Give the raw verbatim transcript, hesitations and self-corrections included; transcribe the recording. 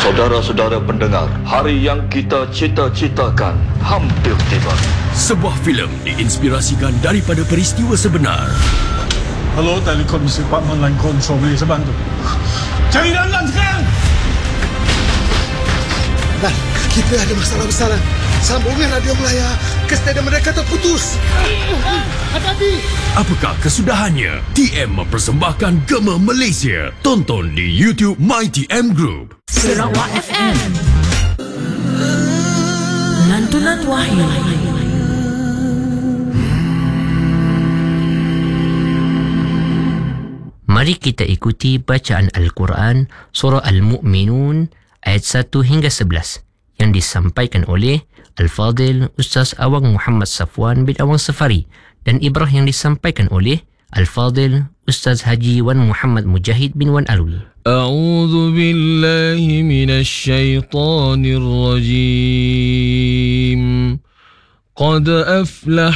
Saudara-saudara pendengar, hari yang kita cita-citakan hampir tiba. Sebuah filem diinspirasikan daripada peristiwa sebenar. Hello, Telekom Department Line Control, boleh saya bantu? Cari dalam sekarang! Lan, kita ada masalah besar. Sambungan radio Melaya ke stadium mereka terputus. Hati-hati! Apakah kesudahannya? T M mempersembahkan Gema Malaysia. Tonton di YouTube My T M Group. Sarawak F M. Lantunan Wahyu. Mari kita ikuti bacaan Al-Quran Surah Al-Mu'minun ayat satu hingga sebelas yang disampaikan oleh Al-Fadil Ustaz Awang Muhammad Safwan bin Awang Safari dan ibrah yang disampaikan oleh Al-Fadil Ustaz Haji Wan Muhammad Mujahid bin Wan Alwi. A'udzu billahi minasy syaithanir rajim. Qad aflah